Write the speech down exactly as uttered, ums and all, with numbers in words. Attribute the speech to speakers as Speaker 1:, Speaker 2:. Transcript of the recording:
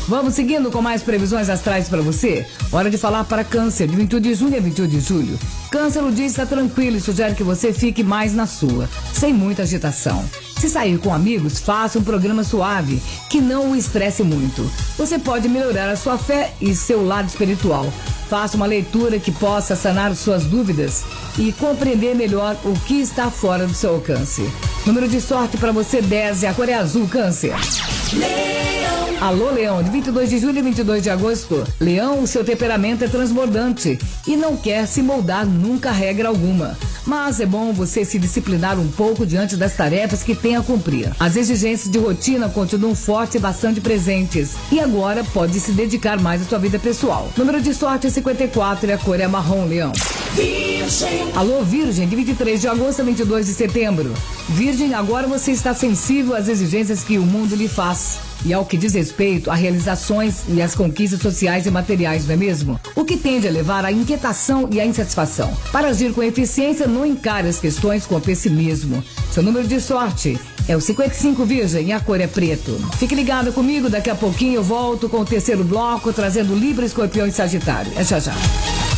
Speaker 1: Vamos seguindo com mais previsões astrais para você? Hora de falar para Câncer, de vinte e um de junho a vinte e um de julho. Câncer, o dia está tranquilo e sugere que você fique mais na sua, sem muita agitação. Se sair com amigos, faça um programa suave, que não o estresse muito. Você pode melhorar a sua fé e seu lado espiritual. Faça uma leitura que possa sanar suas dúvidas e compreender melhor o que está fora do seu alcance. Número de sorte para você dez e a cor é azul, Câncer. Leão. Alô, Leão, de vinte e dois de julho a vinte e dois de agosto. Leão, o seu temperamento é transbordante e não quer se moldar nunca regra alguma. Mas é bom você se disciplinar um pouco diante das tarefas que tem a cumprir. As exigências de rotina continuam fortes e bastante presentes. E agora pode se dedicar mais à sua vida pessoal. Número de sorte é cinquenta e quatro e a cor é marrom, Leão. Virgem. Alô, Virgem, de vinte e três de agosto a vinte e dois de setembro. Virgem, agora você está sensível às exigências que o mundo lhe faz. E ao que diz respeito a realizações e as conquistas sociais e materiais, não é mesmo? O que tende a levar à inquietação e à insatisfação. Para agir com eficiência, não encare as questões com pessimismo. Seu número de sorte é o cinquenta e cinco, Virgem, e a cor é preto. Fique ligado comigo, daqui a pouquinho eu volto com o terceiro bloco, trazendo Libra, Escorpião e Sagitário. É já já.